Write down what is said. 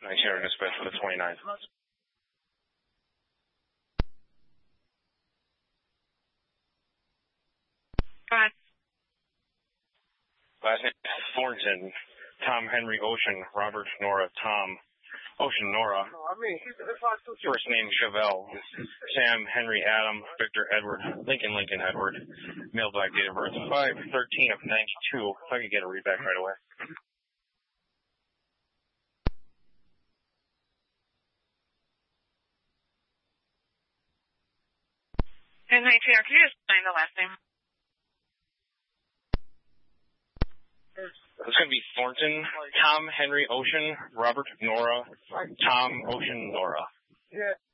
1900 dispatch for the 29th. Go ahead. Last name Thornton, Tom Henry Ocean, Robert Nora Tom, Ocean Nora. First name Chevelle, Sam Henry Adam, Victor Edward, Lincoln Edward, mailbag date of birth 5/13 of 92. If I could get a readback right away. And 19, can you just explain the last name? It's going to be Thornton, Tom Henry Ocean, Robert Nora, Tom Ocean Nora. Yeah.